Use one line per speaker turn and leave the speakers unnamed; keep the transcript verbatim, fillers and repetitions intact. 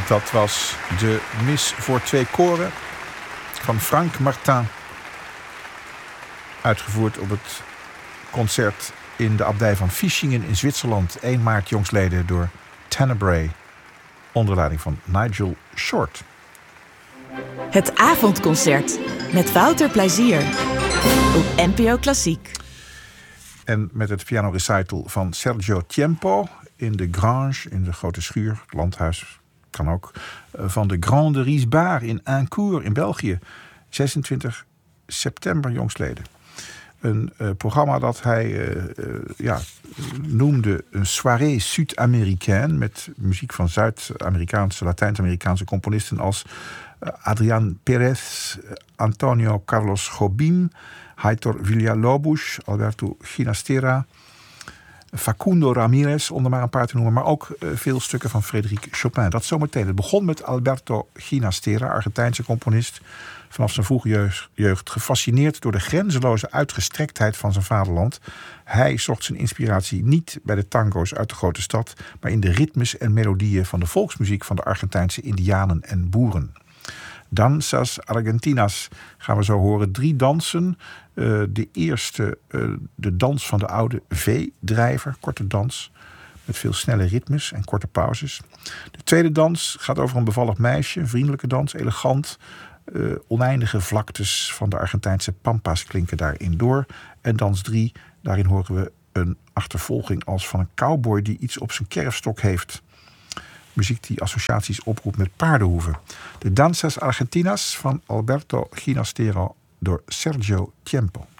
Dat was de mis voor twee koren van Frank Martin. Uitgevoerd op het concert in de abdij van Fischingen in Zwitserland. één maart jongstleden door Tenebrae. Onder leiding van Nigel Short.
Het avondconcert met Wouter Plezier op N P O Klassiek.
En met het pianorecital van Sergio Tiempo in de Grange, in de grote schuur, het landhuis, kan ook, van de Grande Riesbaar in Aincourt in België. zesentwintig september jongstleden. Een uh, programma dat hij uh, uh, ja, noemde een soirée Sud-Américaine, met muziek van Zuid-Amerikaanse, Latijns-Amerikaanse componisten als uh, Adrián Pérez, Antonio Carlos Jobim, Heitor Villa-Lobos, Alberto Ginastera, Facundo Ramirez, om er maar een paar te noemen, maar ook uh, veel stukken van Frédéric Chopin. Dat zometeen. Het begon met Alberto Ginastera, Argentijnse componist, vanaf zijn vroege jeugd gefascineerd door de grenzeloze uitgestrektheid van zijn vaderland. Hij zocht zijn inspiratie niet bij de tango's uit de grote stad, maar in de ritmes en melodieën van de volksmuziek van de Argentijnse indianen en boeren. Danzas Argentinas gaan we zo horen. Drie dansen. Uh, de eerste, uh, de dans van de oude V-drijver, korte dans met veel snelle ritmes en korte pauzes. De tweede dans gaat over een bevallig meisje, een vriendelijke dans, elegant. Uh, oneindige vlaktes van de Argentijnse pampas klinken daarin door. En dans drie, daarin horen we een achtervolging als van een cowboy die iets op zijn kerfstok heeft. Muziek die associaties oproept met paardenhoeven. De Danzas Argentinas van Alberto Ginastera door Sergio Tiempo.